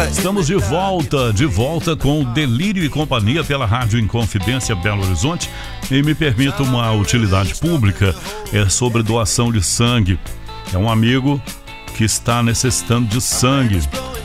Estamos de volta com o Delírio e Companhia pela Rádio Inconfidência Belo Horizonte. E me permita uma utilidade pública, é sobre doação de sangue. É um amigo que está necessitando de sangue.